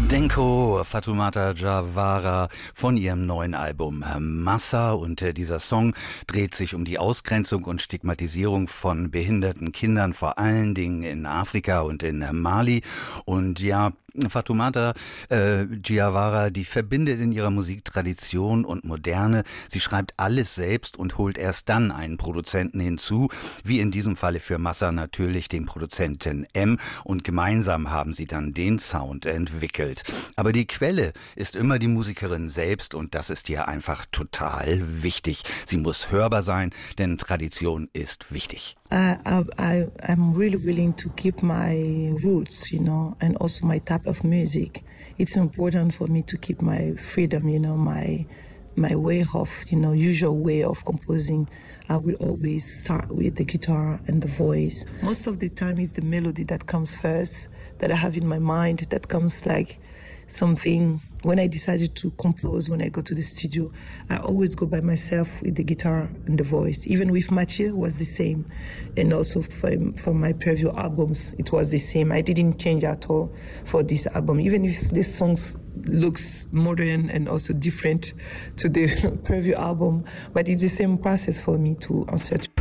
Denko, Fatoumata Diawara von ihrem neuen Album Massa, und dieser Song dreht sich um die Ausgrenzung und Stigmatisierung von behinderten Kindern, vor allen Dingen in Afrika und in Mali. Und ja, Fatoumata Diawara, die verbindet in ihrer Musik Tradition und Moderne. Sie schreibt alles selbst und holt erst dann einen Produzenten hinzu, wie in diesem Falle für Massa natürlich den Produzenten M, und gemeinsam haben sie dann den Sound entwickelt. Aber die Quelle ist immer die Musikerin selbst, und das ist ihr einfach total wichtig. Sie muss hörbar sein, denn Tradition ist wichtig. I'm really willing to keep my roots, and also my type of music. It's important for me to keep my freedom, my way of, usual way of composing. I will always start with the guitar and the voice. Most of the time it's the melody that comes first, that I have in my mind, that comes like something. When I decided to compose, when I go to the studio, I always go by myself with the guitar and the voice. Even with Mathieu, it was the same. And also for my previous albums, it was the same. I didn't change at all for this album. Even if the songs looks modern and also different to the previous album, but it's the same process for me to answer to